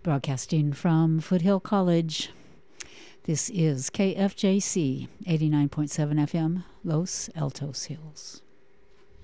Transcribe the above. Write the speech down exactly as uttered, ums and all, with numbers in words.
Broadcasting from Foothill College, this is K F J C eighty-nine point seven F M, Los Altos Hills.